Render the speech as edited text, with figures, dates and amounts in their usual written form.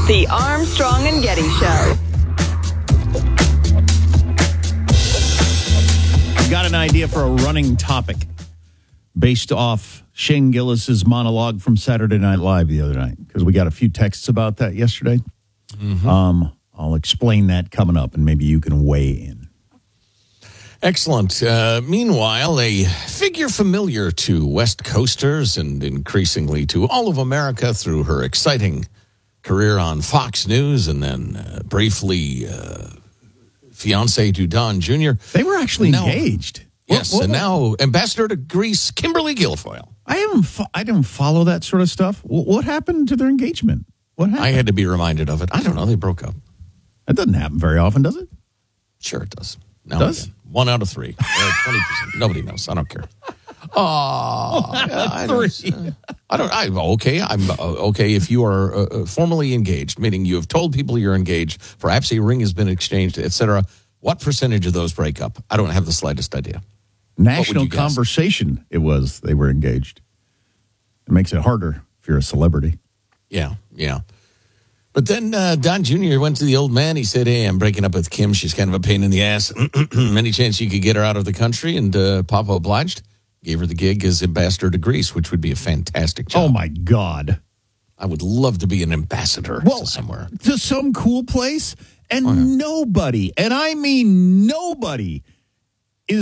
The Armstrong and Getty Show. Got an idea for a running topic based off Shane Gillis's monologue from Saturday Night Live the other night, because we got a few texts about that yesterday. I'll explain that coming up, and maybe you can weigh in. Excellent. Meanwhile, a figure familiar to West Coasters and increasingly to all of America through her exciting career on Fox News and then briefly fiancé to Don Jr. They were actually engaged. Yes, and now Ambassador to Greece, Kimberly Guilfoyle. I don't follow that sort of stuff. What happened to their engagement? What happened? I had to be reminded of it. I don't know. They broke up. That doesn't happen very often, does it? Sure, it does. Now Does? again. 1 out of 3. 20%. Nobody knows. I don't care. I'm okay if you are formally engaged, meaning you have told people you're engaged, perhaps a ring has been exchanged, etc. What percentage of those break up? I don't have the slightest idea. National conversation it was. They were engaged. It makes it harder if you're a celebrity. Yeah. But then Don Jr. went to the old man. He said, hey, I'm breaking up with Kim. She's kind of a pain in the ass. Any chance you could get her out of the country? And Papa obliged. Gave her the gig as ambassador to Greece, which would be a fantastic job. Oh, my God. I would love to be an ambassador to somewhere. To some cool place. And nobody, and I mean nobody,